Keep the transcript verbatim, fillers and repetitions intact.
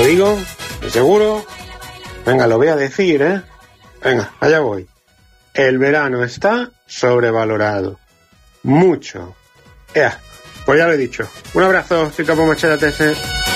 digo? ¿De seguro? Venga, lo voy a decir, ¿eh? Venga, allá voy. El verano está sobrevalorado. Mucho. Ea, pues ya lo he dicho. Un abrazo, soy Capo Machada T S.